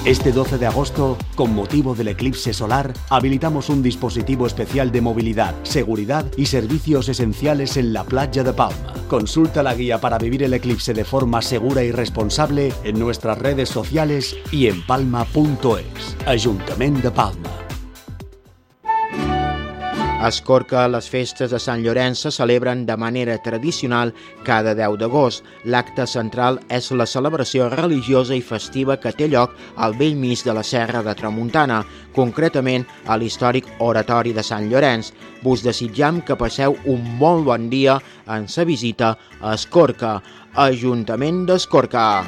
Este 12 de agosto, con motivo del eclipse solar, habilitamos un dispositivo especial de movilidad, seguridad y servicios esenciales en la playa de Palma. Consulta la guía para vivir el eclipse de forma segura y responsable en nuestras redes sociales y en palma.es. Ayuntamiento de Palma. A Escorca, les festes de Sant Llorenç se celebren de manera tradicional cada 10 d'agost. L'acte central és la celebració religiosa i festiva que té lloc al bell mig de la Serra de Tramuntana, concretament a l'històric Oratori de Sant Llorenç. Vos desitjam que passeu un molt bon dia en sa visita a Escorca, Ajuntament d'Escorca.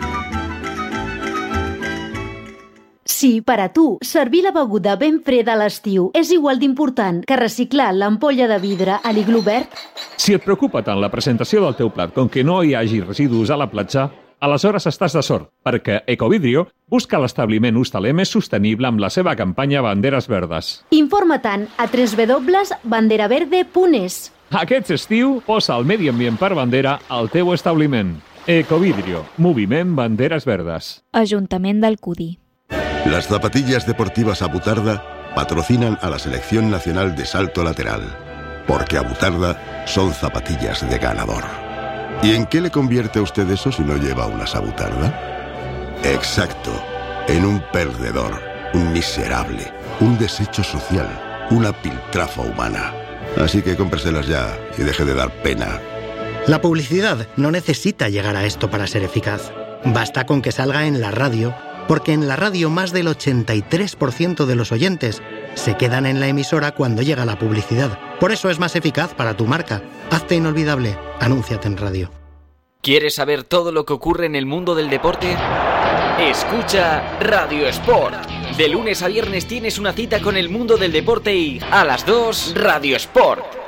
Si per a tu servir la beguda ben freda a l'estiu és igual d'important que reciclar l'ampolla de vidre a l'iglú verd, si et preocupa tant la presentació del teu plat com que no hi hagi residus a la platja, aleshores estàs de sort, perquè Ecovidrio busca l'establiment hostaler més sostenible amb la seva campanya Banderes Verdes. informa-te'n a www.banderaverde.es. Aquest estiu posa el medi ambient per bandera al teu establiment. Ecovidrio, moviment Banderes Verdes. Ajuntament d'Alcúdia. Las zapatillas deportivas Abutarda patrocinan a la Selección Nacional de Salto Lateral, porque Abutarda son zapatillas de ganador. ¿Y en qué le convierte a usted eso si no lleva unas Abutarda? Exacto, en un perdedor, un miserable, un desecho social, una piltrafa humana. Así que cómpreselas ya y deje de dar pena. La publicidad no necesita llegar a esto para ser eficaz. Basta con que salga en la radio, porque en la radio más del 83% de los oyentes se quedan en la emisora cuando llega la publicidad. Por eso es más eficaz para tu marca. Hazte inolvidable. Anúnciate en radio. ¿Quieres saber todo lo que ocurre en el mundo del deporte? Escucha Radio Sport. De lunes a viernes tienes una cita con el mundo del deporte y a las 2, Radio Sport.